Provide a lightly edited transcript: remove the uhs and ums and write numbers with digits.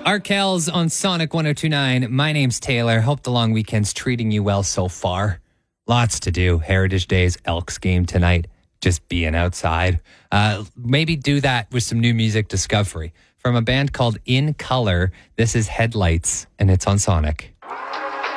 Arkells on Sonic 102.9. My name's Taylor. Hope the long weekend's treating you well so far. Lots to do. Heritage Days, Elks game tonight. Just being outside. Maybe do that with some new music discovery. From a band called In Color, this is Headlights, and it's on Sonic.